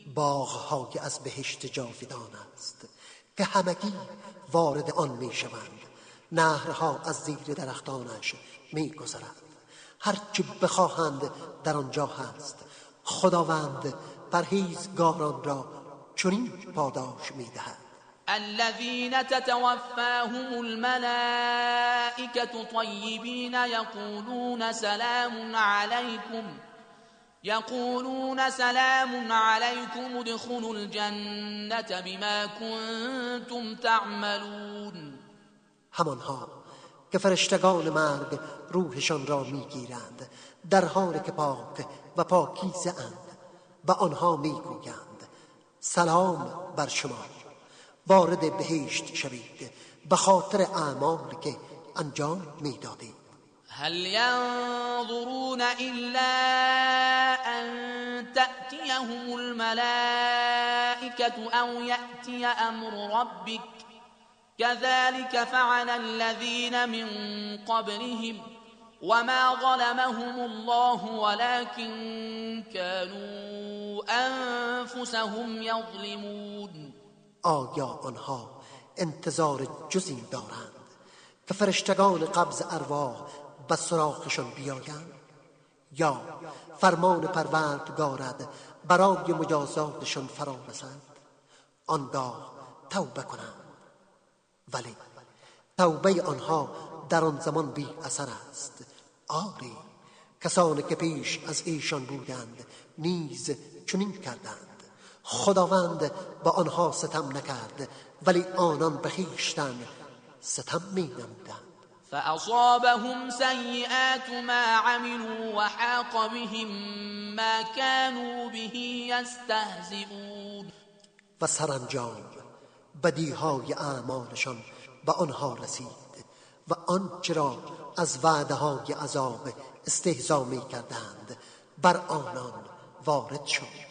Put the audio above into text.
باغ‌های از بهشت جاودان است که همگی وارد آن می شوند. نهرها از زیر درختانش می گذرد. هر چه بخواهند در آنجا هست. خداوند پرهیزگاران را چنین پاداش می دهد. الذين تتوفاهم الملائكة طيبين يقولون سلام عليكم ادخلوا الجنة بما كنتم تعملون. همانها که فرشتگان مرگ روحشان را میگیرند در حالی که پاک و پاکیزه اند و آنها میگویند سلام بر شما، وارد بهشت شوید به خاطر اعمالی که انجام میدادید. هل ينظرون إلا أن تأتيهم الملائكة أو يأتي أمر ربك كذلك فعل الذين من قبلهم وما ظلمهم الله ولكن كانوا أنفسهم يظلمون. آیا آنها انتظار جز دارند که فرشتگان قبض ارواح به سراغشان بیایند یا فرمان پروردگارت برای مجازاتشان فرا رسد؟ آنگاه توبه کنند، ولی توبه آنها در آن زمان بی اثر است. آری، کسانی که پیش از ایشان بودند نیز چنین کردند. خداوند با آنها ستم نکرد، ولی آنان به خویشتن ستم می‌نمودند. فأصابهم سيئات ما عملوا وحاق بهم ما كانوا به يستهزئون. و سرانجام بدیهای اعمالشان به آنها رسید و آنچه را از وعده‌های عذاب استهزا می‌کردند بر آنان وارد شد.